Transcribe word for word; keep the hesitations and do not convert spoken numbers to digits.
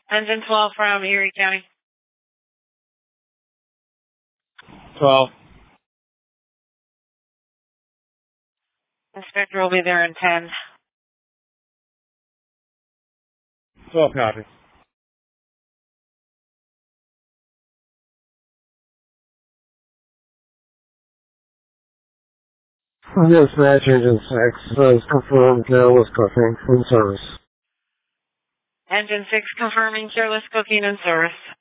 Engine twelve from Erie County. twelve. Inspector will be there in ten. twelve copy. Dispatch Engine six says confirmed careless cooking in service. Engine six confirming careless cooking in service.